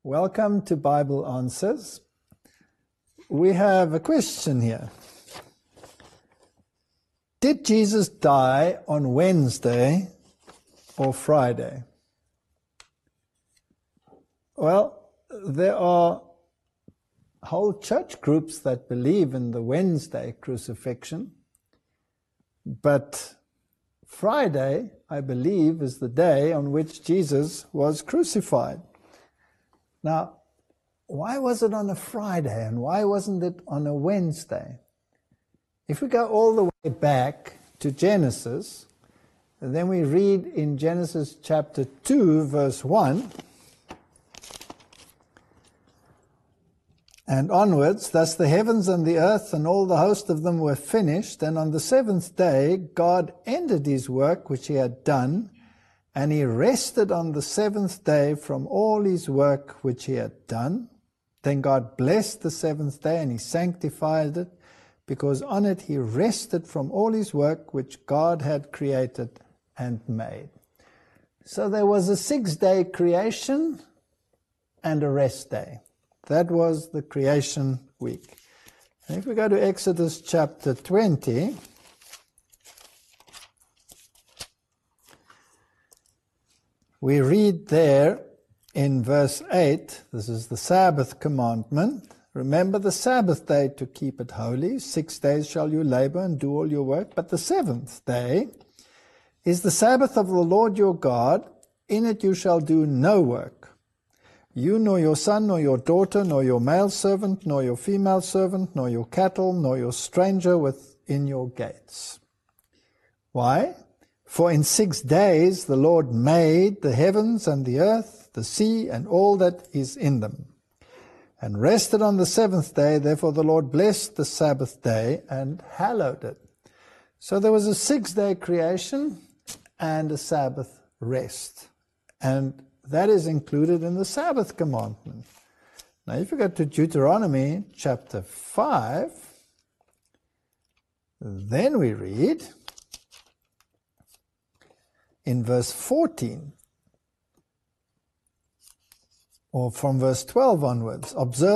Welcome to Bible Answers. We have a question here. Did Jesus die on Wednesday or Friday? Well, there are whole church groups that believe in the Wednesday crucifixion, but Friday, I believe, is the day on which Jesus was crucified. Now, why was it on a Friday and why wasn't it on a Wednesday? If we go all the way back to Genesis, then we read in Genesis chapter 2, verse 1, and onwards, thus the heavens and the earth and all the host of them were finished, and on the seventh day God ended his work which he had done, and he rested on the seventh day from all his work which he had done. Then God blessed the seventh day, and he sanctified it, because on it he rested from all his work which God had created and made. So there was a 6-day creation and a rest day. That was the creation week. And if we go to Exodus chapter 20, we read there in verse 8, this is the Sabbath commandment. Remember the Sabbath day to keep it holy. 6 days shall you labor and do all your work. But the seventh day is the Sabbath of the Lord your God. In it you shall do no work. You nor your son, nor your daughter, nor your male servant, nor your female servant, nor your cattle, nor your stranger within your gates. Why? For in 6 days the Lord made the heavens and the earth, the sea, and all that is in them, and rested on the seventh day. Therefore the Lord blessed the Sabbath day and hallowed it. So there was a 6-day creation and a Sabbath rest. And that is included in the Sabbath commandment. Now if you go to Deuteronomy chapter 5, then we read in verse 14, or from verse 12 onwards, observe